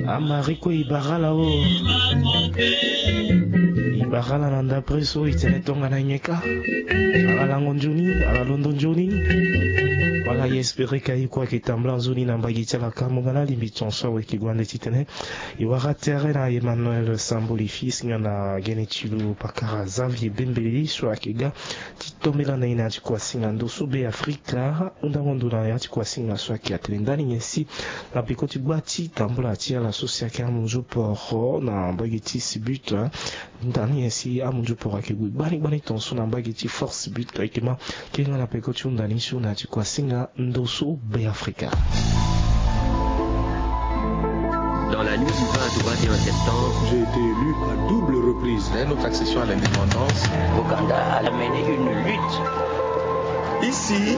Amariko Ibarala o Ibarala nanda preso itene tonga na nyeka ala langonjuni ala londonjuni wala yespere kai kwa kitambla nzuni na mbagiti la kamongana limbitonso we kigwande titene iwara terre na Emmanuel Samboli fils ngana genetilu pakara Xavier Bembeli so akiga titomela na ina kwa singa ndoso be Afrika undangondo na ya kwa singa so akiatlendani nyesi la pikoti gwati tambula tia la sosia kamunjo poro na mbagiti sibuta ndani nyesi amunjo poro akigwi bani tonso na mbagiti force but aikema kenga na pikoti undani so na kwa singa ndoso be Afrika. Dans la nuit du 20 au 21 septembre, j'ai été élu à double reprise. Dès notre accession à l'indépendance, l'Ouganda a mené une lutte. Ici,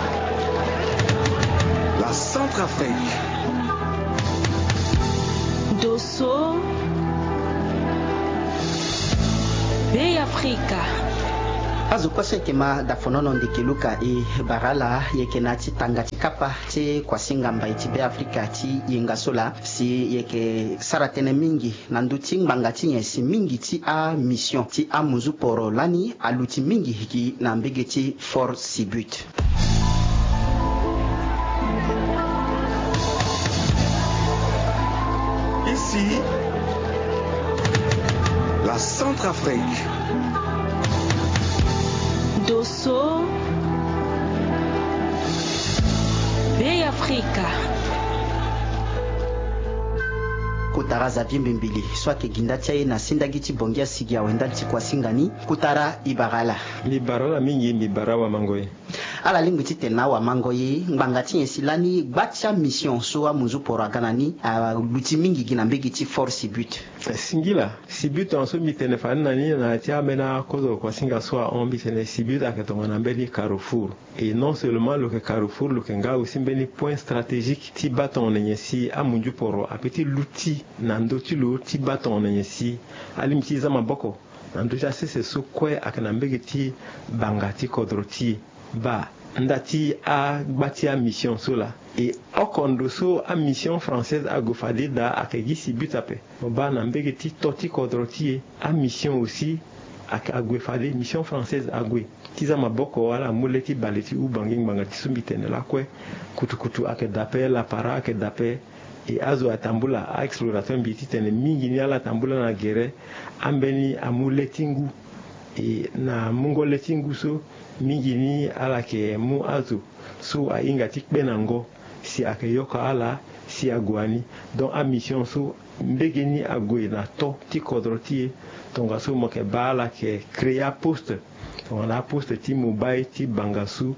la Centrafrique. Dosso Bay Africa. Azukose kema dafonono ndikiluka barala yekenati tangati kapa te kwa singa mbaiti be Afrika ti yengasola si yeke saratene mingi nanduti mbangati nyesi mingi ti a mission ti a muzu poro lani aluti mingi hiki na mbegeti for sibut. Ici, la Centrafrique. Dosso Bay Africa. Kutara Xavier Bembeli swake gindatia na sindagiti bongia sigia wenda kwa singani kutara Ibarala mingi mibarawa mangoye ala lingwiti tena wa mangoye ngangati yesilani bacha mission so amuzu poraganani luti mingi ginambegiti force but singila sibut en so mitene fanani na tia mena kozo kwa singa so on bitene sibut akatonga na mbeli Carrefour et non seulement le Carrefour le kenga aussi mbeli point stratégique ti baton nyesi amunju poro apeti luti nando ti lo ti baton nyesi alimti za maboko nando ja sese so kwe akanambegiti bangati kodroti ba ndati a bati a mission sola et okondo so a mission française a gofade da akegi sibutape ba na mbegeti toti kodroti a mission aussi a gofade mission française a gwe tiza maboko wala muleti baleti u banging bangati sumbitene la kwe kutukutu ake dape la para ake dape et azo atambula a explorateur biti tene mingi ni ala tambula na gere ambeni amuletingu et na mungo letingu so mingi ni ala ke mu azu so a inga tikbe nango si ake yoka ala si agwani donc a mission so mbegeni agwe na to ti kodroti tonga so mo ke bala ke créer poste on a poste ti mobile ti bangasu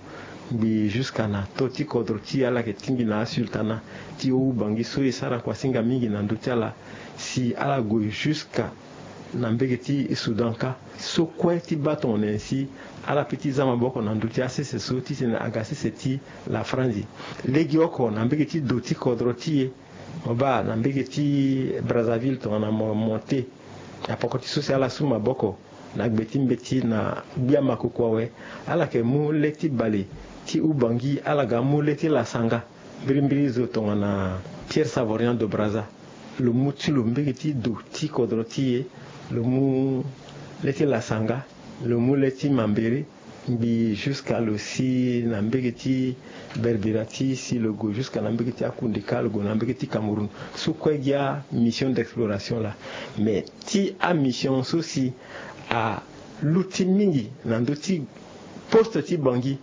bi jusqu'à na to ti kodroti ala ke tingi na sultana ti o bangi so isara kwa singa mingi na ndutala si ala go jusqu'à na mbegeti sudanka so kwe ti baton nensi ala petit zama boko na nduti asese so ti na agase seti la franzi legi oko na mbegeti doti kodroti oba na mbegeti Brazzaville to na monte apokoti so se ala suma boko na gbeti mbeti na bia makokwawe ala ke mu leti bale ti ubangi ala ga mu leti la sanga brimbiri zo to na Pierre Savorian de Brazza le mutu lo mbegeti doti kodroti le mou leti la sanga le mou leti mambere bi jusqu'à le si nambegeti berbirati si le go jusqu'à nambegeti akundika le go nambegeti Cameroun sous quoi il y a mission d'exploration là mais ti a mission souci à l'outil mingi nandoti poste ti bangi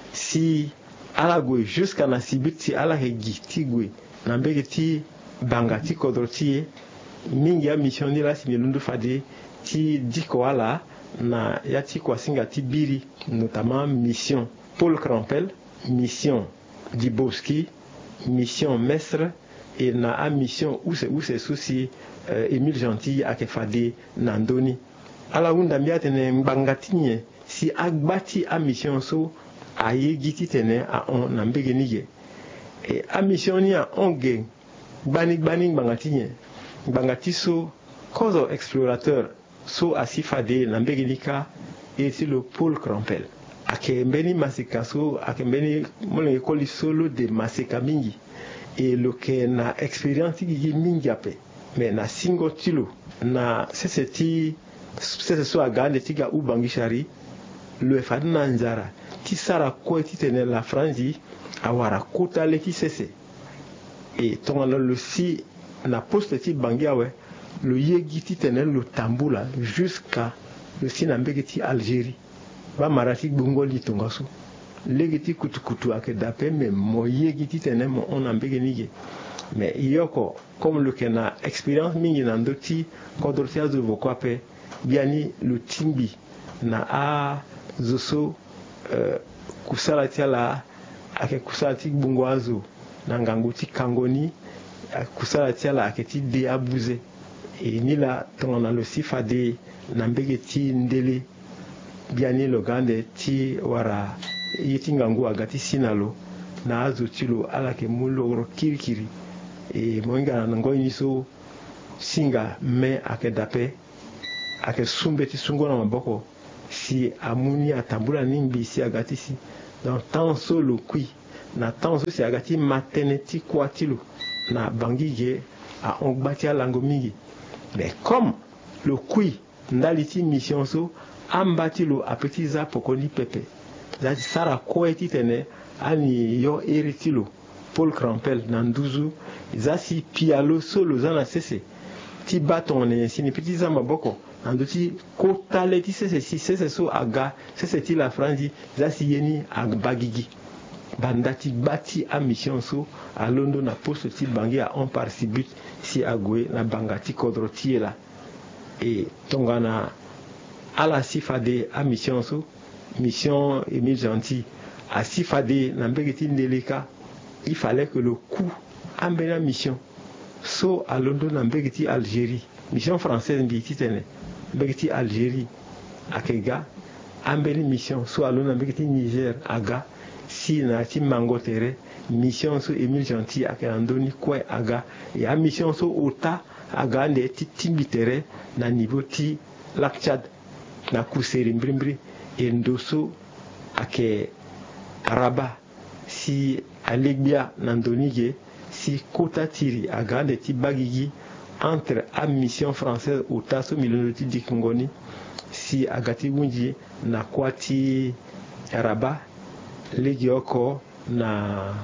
si ala go jusqu'à na sibiti ala hegi ti go nambegeti bangati kodroti mingi ya mission ni la similundu fade ti diko ala na yati kwa singa ti biri notamment mission Paul Crampel, mission Diboski, mission Mestre et na a mission use souci Émile Gentil ake fade nandoni ala unda miatene mbangatinye si agbati a mission so aye giti tene a on na mbegenige et a mission ni a onge bani bangatinye bangati so kozo explorateur so asifade na mbegenika et si le Paul Crampel ake mbeni masika so ake mbeni mole koli solo de masika mingi et le que na expérience qui mingi ape mais na singo tilo na c'est so agande tiga ubangi shari le fadina njara ti sara ko ti tene la franji awara kota le ti sese et tongana le si na poste ti bangi awe le yegi ti tene le tambula jusqu'à le si na mbege ti Algérie ba marati bungoli tongaso legi ti kutukutu ake dape mais mo yegi ti tene mo on ambege nige mais yoko comme le kena expérience mingi na ndoti kodorti azu vokwape biani le timbi na a zoso kusala tiala ake kusala ti bungwazo na ngangu ti kangoni kusala tiala ake ti de abuze et ni la tongana le sifade na mbege ti ndele biani lo gande ti wara yeti ngangu agati sinalo na azo tilo ala ke muloro kirikiri e moinga na ngoni so singa me ake dape ake sumbe ti sungo na maboko si amuni atambula nimbi si agati si dans temps so lo kui na temps so si agati maternity kwatilo na bangige a ongbati alango mingi mais comme le kui ndaliti mission so ambatilo apetiza pokoni pepe zati sara koeti tene ani yo eritilo Paul Crampel nanduzu zasi pialo solo zana sese ti baton ne sini petiza maboko nanduti kotale ti sese so aga sese ti la franji zasi yeni agbagigi bandati bati a mission so a londo na poste ti bangi a on par si but si agwe na bangati kodro tiela et tongana ala sifade a mission so mission Émile Gentil à sifade na mbegeti ndeleka il fallait que le coup ambena mission so à Londres na mbegeti Algérie mission française mbiti tene mbegeti Algérie akega ambeni mission so à Londres na mbegeti Niger aga si na ti mangotere mission so Émile Gentil akandoni kwe aga et a mission so ota aga nde ti timbitere na niveau ti Lac Tchad na kuseri mbrimbri et ndoso ake araba si alegbia nandonige si kota tiri agande ti bagigi entre a mission française au taso miliono ti dikngoni si agati wunji na kwati araba legi oko na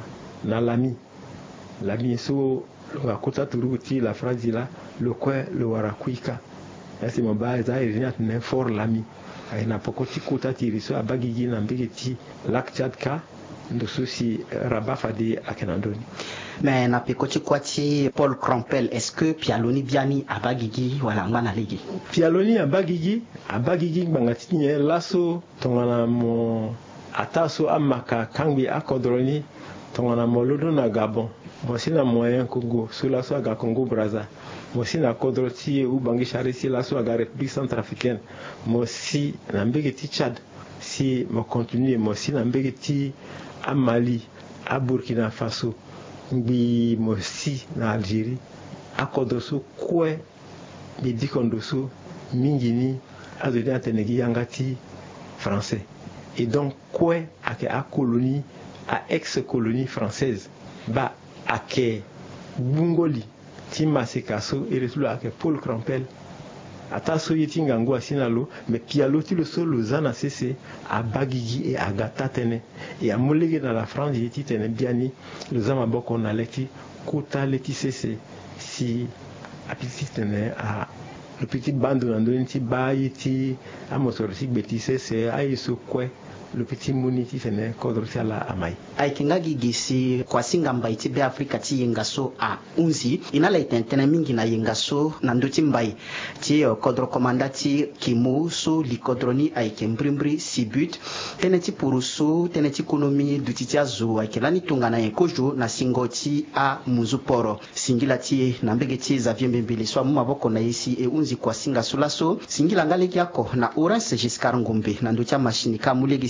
lami so nga kota turu ti la fragila le kwe le warakuika ese mobile za irinat ne for lami ay na pokoti kota tiri so abagigi na mbege ti Lac Tchad ka ndo so si Rabat fade akenandoni mais na pekoti kwati Paul Crampel est-ce que pialoni biani abagigi wala ngana ligi pialoni abagigi bangati nye laso tongana mo ataso amaka kangbi akodroni tongana mo lodo na Gabon mo sina moyen Congo so laso aga Congo Brazza mo si na kodro ti u bangi shari si la so aga République centrafricaine mo si na mbege ti Tchad si mo continue mo si na mbege ti a Mali a Burkina Faso ngbi mo si na Algérie a kodro so kwe bi dikondo so mingi ni azodi atenegi yangati français et donc kwe ake a colonie a ex-colonie française ba ake bungoli Tima Sekaso et le avec Paul Crampel. Ataso yeti ngangu asinalo, mais pialo ti le solo zana sese a bagigi et a gata tene. Et a molege dans la France yeti tene biani, le zama boko na leti, kota leti sese, si a petit tene a le petit bando nandoni ti ba yeti, a mosorisi beti sese, a yeso kwe. Le petit muniti fene kodro tiala amai ay kinga gigisi kwa singa mbai ti be Afrika ti yengaso a unzi inala itentene mingi na yengaso na nduti mbai ti kodro komanda ti kimu so likodroni ay kembrimbri sibut tene ti purusu tene ti konomi duti ti azu ay kelani tunga na yenkojo na singo ti a muzuporo singila ti na mbege ti Xavier Mbembele so mu maboko na yisi e unzi kwa singa sulaso singila ngaleki yako na Orange Giscard Ngombe na nduti machine ka mulegi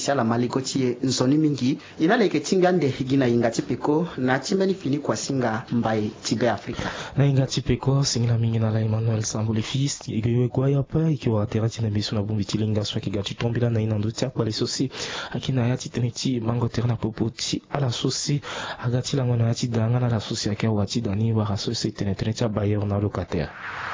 chala maliko tie nzoni mingi inaleke tingande gina inga tipiko na timeni fini kwa singa mbai tibe Afrika na inga tipiko singina mingi na la Emmanuel Sambule fils igewe kwa yapa ikiwa terati na biso na bumbi tilinga swa kigati tombila na inandutia kwa lesosi akina yati teneti mango terna popoti ala sosi agati la ngona yati danga na la sosi akia wati dani wa rasosi teneti bayer na locataire